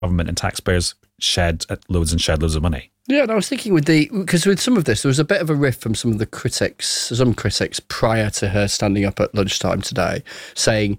government and taxpayers shed loads of money. Yeah, and I was thinking because with some of this, there was a bit of a riff from some critics prior to her standing up at lunchtime today, saying,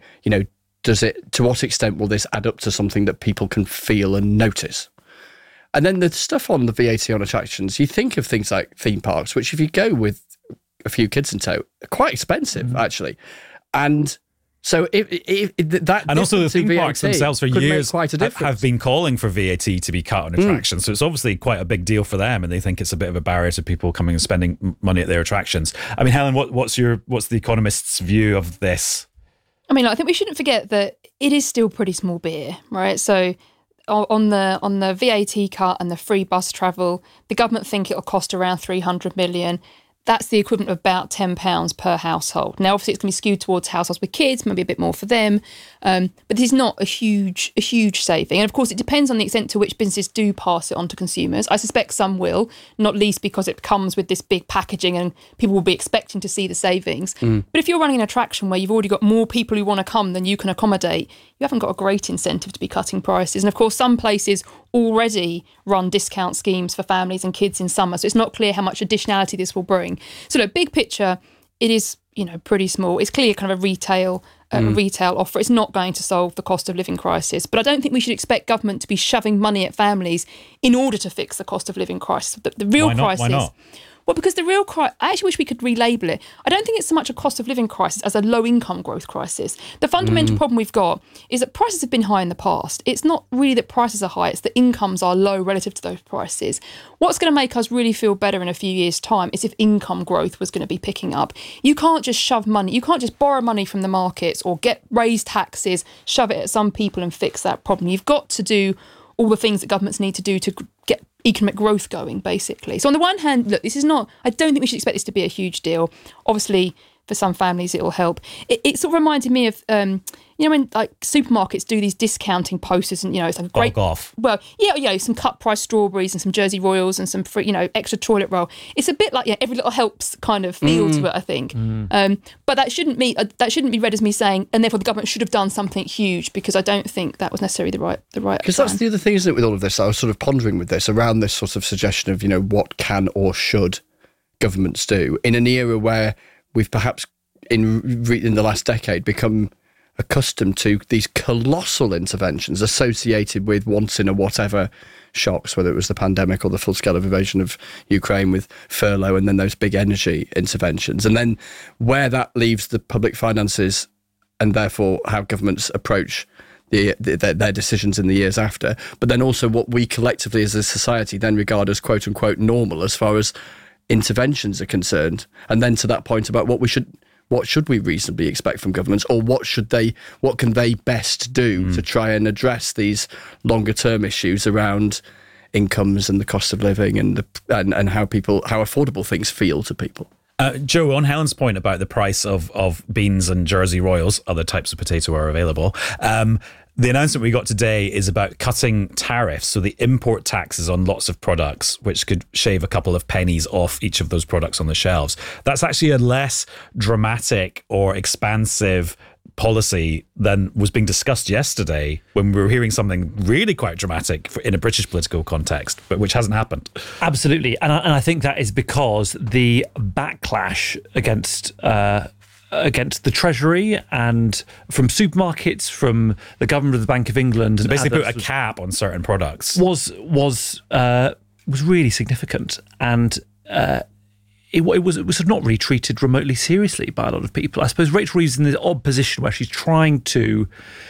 to what extent will this add up to something that people can feel and notice? And then the stuff on the VAT on attractions, you think of things like theme parks, which if you go with a few kids in tow, are quite expensive, actually. And so that... And also the theme parks themselves for years have been calling for VAT to be cut on attractions. So it's obviously quite a big deal for them, and they think it's a bit of a barrier to people coming and spending money at their attractions. I mean, Helen, what's the Economist's view of this? I mean, I think we shouldn't forget that it is still pretty small beer, right? So on the VAT cut and the free bus travel, the government think it'll cost around 300 million. That's the equivalent of about £10 per household. Now, obviously, it's going to be skewed towards households with kids, maybe a bit more for them. But this is not a huge saving. And of course, it depends on the extent to which businesses do pass it on to consumers. I suspect some will, not least because it comes with this big packaging and people will be expecting to see the savings. But if you're running an attraction where you've already got more people who want to come than you can accommodate, you haven't got a great incentive to be cutting prices. And of course, some places already run discount schemes for families and kids in summer. So it's not clear how much additionality this will bring. So look, big picture, it is, pretty small. It's clearly kind of a retail offer. It's not going to solve the cost of living crisis. But I don't think we should expect government to be shoving money at families in order to fix the cost of living crisis. The real crisis... Why not? Well, because the real crisis, I actually wish we could relabel it. I don't think it's so much a cost of living crisis as a low income growth crisis. The fundamental problem we've got is that prices have been high in the past. It's not really that prices are high, it's that incomes are low relative to those prices. What's going to make us really feel better in a few years' time is if income growth was going to be picking up. You can't just shove money, you can't just borrow money from the markets or raise taxes, shove it at some people and fix that problem. You've got to do all the things that governments need to do to get economic growth going, basically. So on the one hand, look, I don't think we should expect this to be a huge deal. Obviously, for some families, it will help. It sort of reminded me of, when like supermarkets do these discounting posters and, it's like a great... off. Well, some cut price strawberries and some Jersey Royals and some free, extra toilet roll. It's a bit like, every little helps kind of feel to it, I think. But that shouldn't be read as me saying, and therefore the government should have done something huge, because I don't think that was necessarily the right Because that's the other thing, isn't it, with all of this? I was sort of pondering with this, around this sort of suggestion of, what can or should governments do in an era where we've perhaps in the last decade become accustomed to these colossal interventions associated with once in a whatever shocks, whether it was the pandemic or the full-scale invasion of Ukraine with furlough and then those big energy interventions. And then where that leaves the public finances and therefore how governments approach their decisions in the years after, but then also what we collectively as a society then regard as quote-unquote normal as far as interventions are concerned. And then to that point about what should we reasonably expect from governments, or what can they best do to try and address these longer term issues around incomes and the cost of living and how affordable things feel to people. Joe, on Helen's point about the price of beans and Jersey Royals, other types of potato are available. The announcement we got today is about cutting tariffs, so the import taxes on lots of products, which could shave a couple of pennies off each of those products on the shelves. That's actually a less dramatic or expansive policy than was being discussed yesterday, when we were hearing something really quite dramatic in a British political context, but which hasn't happened. Absolutely. And I think that is because the backlash against the Treasury and from supermarkets, from the government of the Bank of England, so and basically put a cap on certain products, was really significant, and it was sort of not really treated remotely seriously by a lot of people. I suppose Rachel Reeves is in this odd position where she's trying to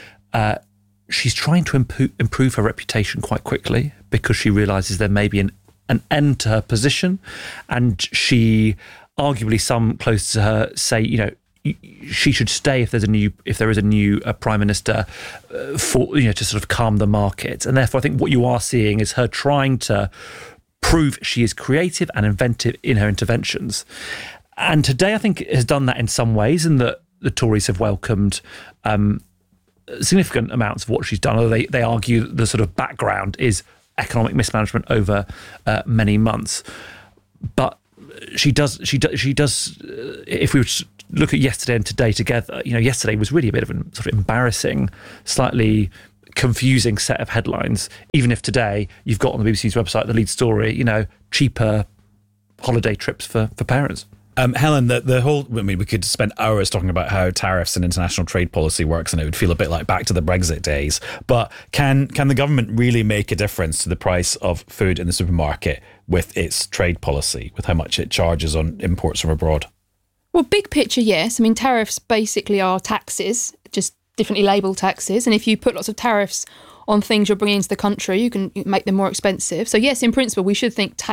improve her reputation quite quickly, because she realises there may be an end to her position, and she, arguably some close to her, say, she should stay if there is a new prime minister, to sort of calm the market. And therefore, I think what you are seeing is her trying to prove she is creative and inventive in her interventions. And today, I think, has done that in some ways, and that the Tories have welcomed significant amounts of what she's done. Although they argue that the sort of background is economic mismanagement over many months, but she does. If we were to look at yesterday and today together, yesterday was really a bit of a sort of embarrassing, slightly confusing set of headlines, even if today you've got on the BBC's website the lead story, cheaper holiday trips for parents. Helen, the whole, we could spend hours talking about how tariffs and international trade policy works, and it would feel a bit like back to the Brexit days. But can the government really make a difference to the price of food in the supermarket with its trade policy, with how much it charges on imports from abroad? Well, big picture, yes. I mean, tariffs basically are taxes, just differently labelled taxes. And if you put lots of tariffs on things you're bringing into the country, you can make them more expensive. So yes, in principle, we should think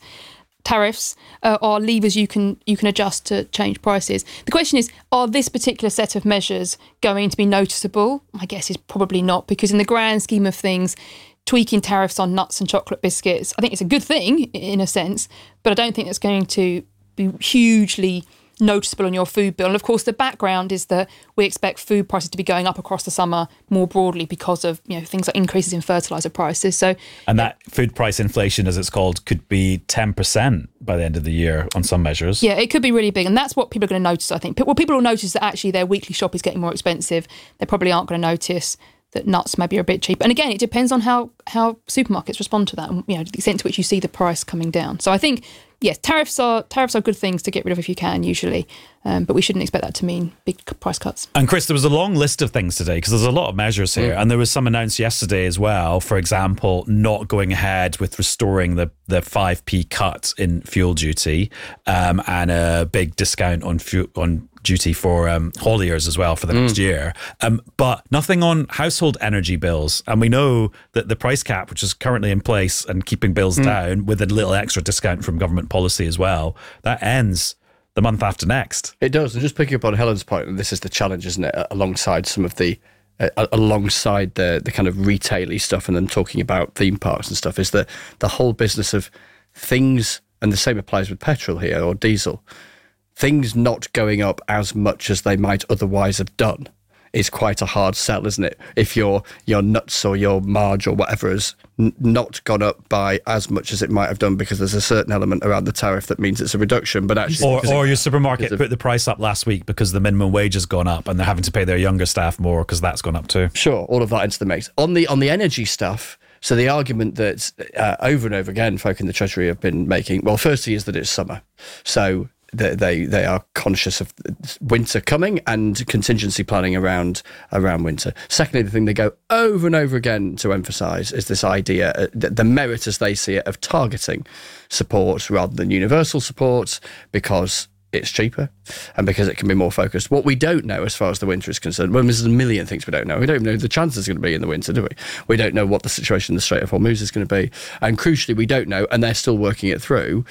tariffs are levers you can adjust to change prices. The question is, are this particular set of measures going to be noticeable? My guess is probably not, because in the grand scheme of things, tweaking tariffs on nuts and chocolate biscuits, I think it's a good thing in a sense, but I don't think it's going to be hugely noticeable on your food bill. And of course, the background is that we expect food prices to be going up across the summer more broadly because of things like increases in fertilizer prices. And that food price inflation, as it's called, could be 10% by the end of the year on some measures. Yeah, it could be really big, and that's what people are going to notice. I think people will notice that actually their weekly shop is getting more expensive. They probably aren't going to notice that nuts maybe are a bit cheap. And again, it depends on how supermarkets respond to that, and the extent to which you see the price coming down. So I think, yes, tariffs are good things to get rid of if you can, usually, but we shouldn't expect that to mean big price cuts. And Chris, there was a long list of things today because there's a lot of measures here, and there was some announced yesterday as well. For example, not going ahead with restoring the 5p cut in fuel duty, and a big discount on duty for hauliers as well for the next year, but nothing on household energy bills. And we know that the price cap, which is currently in place and keeping bills down with a little extra discount from government policy as well, that ends the month after next. It does. And just picking up on Helen's point, and this is the challenge, isn't it, alongside some of the alongside the kind of retail-y stuff, and then talking about theme parks and stuff, is that the whole business of things, and the same applies with petrol here or diesel, things not going up as much as they might otherwise have done is quite a hard sell, isn't it? If your nuts or your marge or whatever has not gone up by as much as it might have done, because there's a certain element around the tariff that means it's a reduction, but actually... Or your supermarket put the price up last week because the minimum wage has gone up and they're having to pay their younger staff more because that's gone up too. Sure, all of that into the mix. On the energy stuff, so the argument that over and over again folk in the Treasury have been making, well, firstly is that it's summer. So... They are conscious of winter coming and contingency planning around winter. Secondly, the thing they go over and over again to emphasise is this idea, the merit as they see it, of targeting support rather than universal support, because it's cheaper and because it can be more focused. What we don't know as far as the winter is concerned, well, there's a million things we don't know. We don't know the chances are going to be in the winter, do we? We don't know what the situation in the Strait of Hormuz is going to be. And crucially, we don't know, and they're still working it through,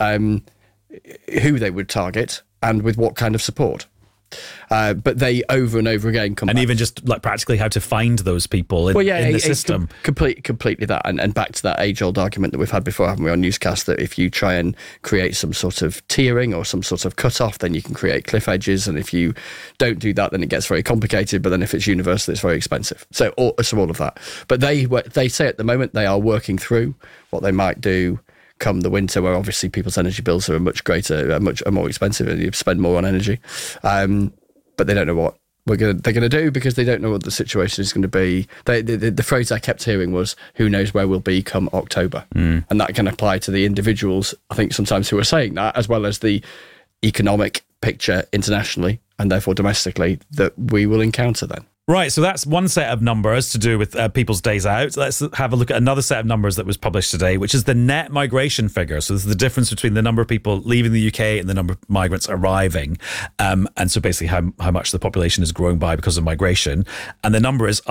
who they would target and with what kind of support. But they over and over again come and back. Even just like practically how to find those people in the system. Completely that, and back to that age-old argument that we've had before, haven't we, on Newscast, that if you try and create some sort of tiering or some sort of cut-off, then you can create cliff edges, and if you don't do that, then it gets very complicated, but then if it's universal, it's very expensive. So all of that. But they say at the moment they are working through what they might do come the winter, where obviously people's energy bills are much more expensive and you spend more on energy. But they don't know what they're going to do, because they don't know what the situation is going to be. The phrase I kept hearing was, who knows where we'll be come October. And that can apply to the individuals, I think, sometimes who are saying that, as well as the economic picture internationally and therefore domestically that we will encounter then. Right, so that's one set of numbers to do with people's days out. Let's have a look at another set of numbers that was published today, which is the net migration figure. So this is the difference between the number of people leaving the UK and the number of migrants arriving. And so basically how much the population is growing by because of migration. And the number is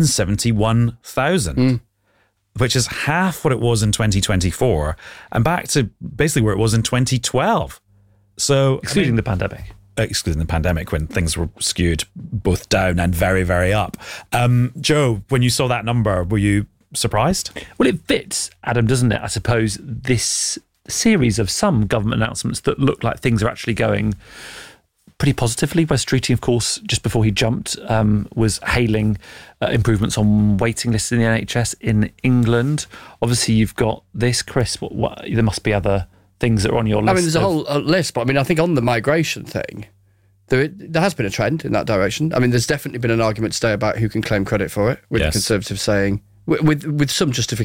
171,000, which is half what it was in 2024 and back to basically where it was in 2012. So excluding the pandemic. Excluding the pandemic, when things were skewed both down and very, very up. Joe, when you saw that number, were you surprised? Well, it fits, Adam, doesn't it? I suppose this series of some government announcements that look like things are actually going pretty positively. Wes Streeting, of course, just before he jumped, was hailing improvements on waiting lists in the NHS in England. Obviously, you've got this, Chris. There must be other things that are on your list. I mean, there's a whole list, but I mean, I think on the migration thing, there has been a trend in that direction. I mean, there's definitely been an argument today about who can claim credit for it, with the Yes. Conservatives saying, with some justification